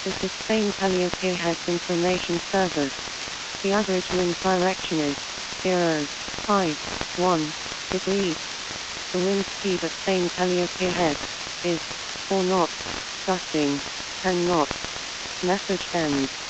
This is Spain Calliope Heads Information Service. The average wind direction is 0.1 degrees. The wind speed at Spain Calliope Head is 4 knots, gusting 10 knots. Message ends.